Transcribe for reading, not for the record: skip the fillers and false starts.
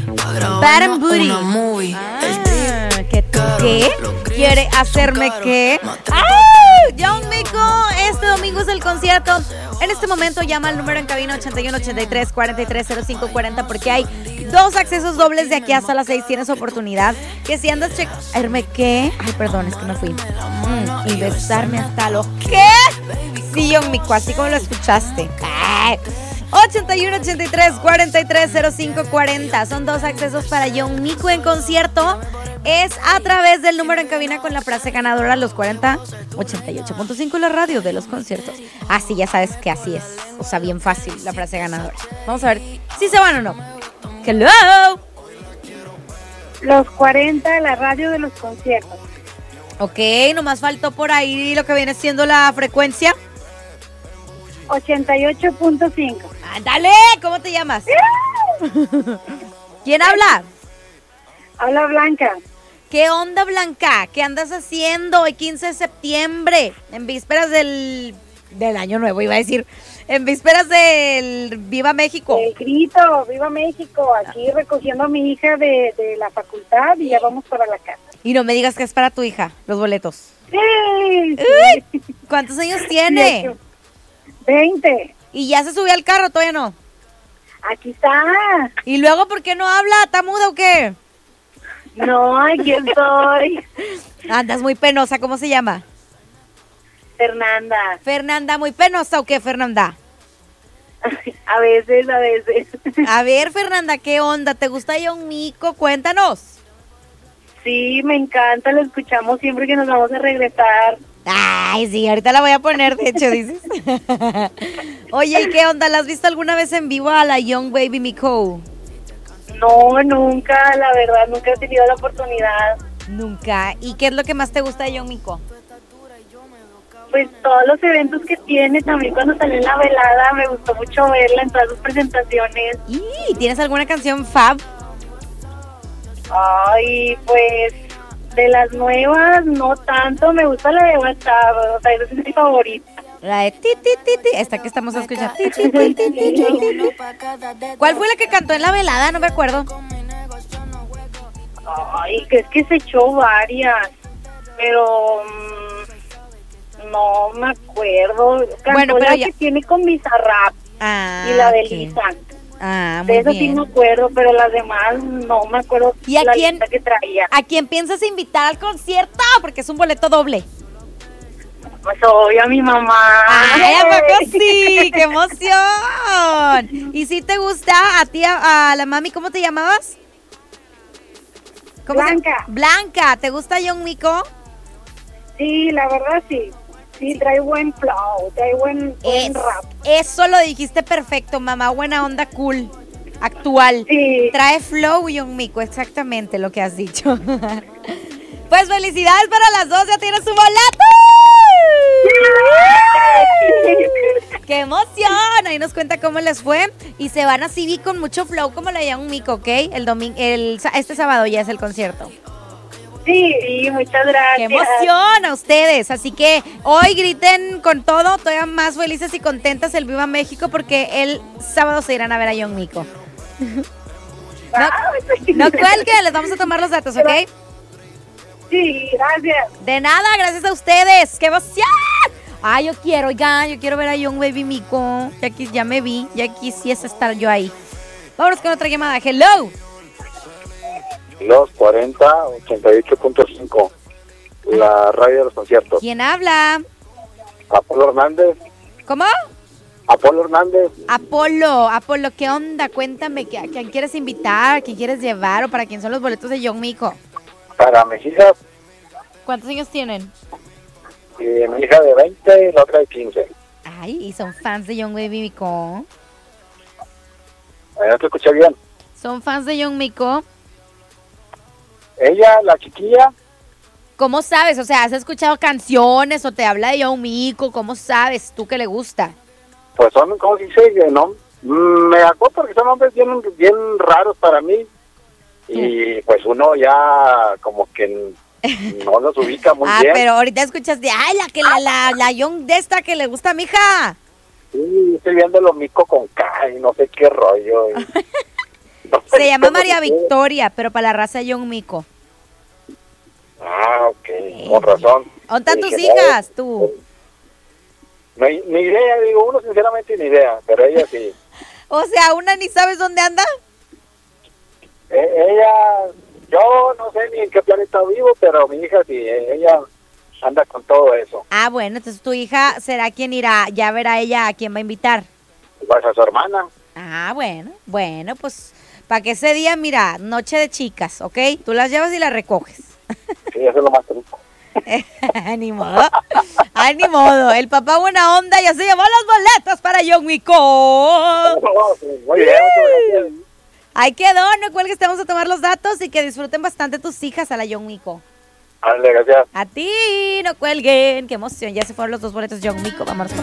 Bad and Booty. ¿Qué? ¿Quiere hacerme qué? Young Miko, este domingo es el concierto. En este momento llama al número en cabina 8183-430540 porque hay 2 accesos dobles de aquí hasta las 6. Tienes oportunidad. Que si andas ¿Herme qué? Ay, perdón, es que me fui. Y besarme hasta los ¿qué? Sí, Young Miko, así como lo escuchaste. 8183-430540. Son 2 accesos para Young Miko en concierto. Es a través del número en cabina con la frase ganadora, los 40 88.5, la radio de los conciertos. Así, ya sabes que así es. O sea, bien fácil la frase ganadora. Vamos a ver si se van o no. Hello. Los 40, la radio de los conciertos. Ok, nomás faltó por ahí lo que viene siendo la frecuencia. 88.5. Ándale, ¿cómo te llamas? ¿Quién habla? Habla Blanca. ¿Qué onda, Blanca? ¿Qué andas haciendo hoy 15 de septiembre? En vísperas del año nuevo, iba a decir. En vísperas del Viva México. El grito, Viva México. Aquí recogiendo a mi hija de la facultad y ya vamos para la casa. Y no me digas que es para tu hija, los boletos. Sí. Uy, ¿cuántos años tiene? 20. ¿Y ya se subió al carro? ¿Todavía no? Aquí está. ¿Y luego por qué no habla? ¿Está muda o qué? No, aquí estoy. Andas muy penosa, ¿cómo se llama? Fernanda. Fernanda, ¿muy penosa o qué, Fernanda? A veces. A ver, Fernanda, ¿qué onda? ¿Te gusta Young Miko? Cuéntanos. Sí, me encanta, lo escuchamos siempre que nos vamos a regresar. Ay, sí, ahorita la voy a poner, de hecho, dices. Oye, ¿y qué onda? ¿La has visto alguna vez en vivo a la Young Baby Miko? No, nunca, la verdad, nunca he tenido la oportunidad. Nunca. ¿Y qué es lo que más te gusta de Young Miko? Pues todos los eventos que tiene, también cuando salió en la velada, me gustó mucho verla en todas sus presentaciones. ¿Y tienes alguna canción fab? Ay, pues, de las nuevas, no tanto, me gusta la de WhatsApp, o sea, esa es mi favorita. La de ti, ti, ti, ti, esta que estamos escuchando. Ti, ti, ti, ti, ti, ti. ¿Cuál fue la que cantó en la velada? No me acuerdo. Ay, que es que se echó varias, pero no me acuerdo. Cantó bueno, pero la ya que tiene con Bizarrap y la de Lisa. Muy de eso bien. sí me acuerdo, pero las demás no me acuerdo. ¿Y a la quién, lista que traía. a quién piensas invitar al concierto? Porque es un boleto doble. Pues obvio a mi mamá. ¡Ay, a poco sí! ¡Qué emoción! ¿Y si te gusta a ti, a la mami, cómo te llamabas? Blanca. Blanca, ¿te gusta Young Miko? Sí, la verdad sí. Sí, trae buen flow, trae buen rap. Eso lo dijiste perfecto, mamá. Buena onda, cool, actual. Sí. Trae flow, Young Miko, exactamente lo que has dicho. Pues felicidades para las dos, ya tienes su boleto. ¡Qué emoción! Ahí nos cuenta cómo les fue. Y se van a CB con mucho flow como la Young Miko, ¿ok? Este sábado ya es el concierto. Sí, muchas gracias. ¡Qué emoción a ustedes! Así que hoy griten con todo, todavía más felices y contentas el Viva México porque el sábado se irán a ver a Young Miko. No cuelguen, les vamos a tomar los datos, ¿ok? Sí, gracias. De nada, gracias a ustedes. ¡Qué emoción! Ah, yo quiero ver a Young Baby Miko. Ya me vi, ya quisiese estar yo ahí. Vámonos con otra llamada. Hello. Los 40, 88.5. La radio de los conciertos. ¿Quién habla? Apolo Hernández. ¿Cómo? Apolo Hernández. Apolo, ¿qué onda? Cuéntame, ¿a quién quieres invitar? ¿A quién quieres llevar? ¿O para quién son los boletos de Young Miko? Para mis hijas, ¿Cuántos años tienen? mi hija de 20 y la otra de 15. Ay, y son fans de Young Baby Miko. ¿No te escuché bien? ¿Son fans de Young Miko? Ella, la chiquilla, ¿Cómo sabes? O sea, ¿has escuchado canciones o te habla de Young Miko? ¿Cómo sabes tú que le gusta? pues son, ¿cómo se dice? ¿No? Me acuerdo porque son nombres bien raros para mí. Y pues uno ya como que no los ubica muy bien. Pero ahorita escuchaste, ay, la Young de esta que le gusta a mi hija. Sí, estoy viendo lo Mico con K y no sé qué rollo. Se llama María Victoria, pero para la raza John Mico. Ah, ok, con razón. ¿Dónde están tus Dije, hijas, tú? Ni idea, digo, uno sinceramente ni idea, pero ella sí. O sea, una ni sabes dónde anda. Ella, yo no sé ni en qué planeta vivo, pero mi hija sí, ella anda con todo eso. Ah, bueno, entonces tu hija será quien irá, ya verá ella a quién va a invitar. Pues a su hermana. Ah, bueno, pues para que ese día, mira, noche de chicas, ¿ok? Tú las llevas y las recoges. Sí, eso es lo más rico. Ni modo. Ay, ni modo. El papá buena onda ya se llevó las boletas para John Mico. Muy bien, muchas gracias. Ahí quedó, no cuelgues, te vamos a tomar los datos y que disfruten bastante tus hijas a la John Mico. Ándale, gracias. A ti, no cuelguen. Qué emoción, ya se fueron los 2 boletos John Mico. Vamos.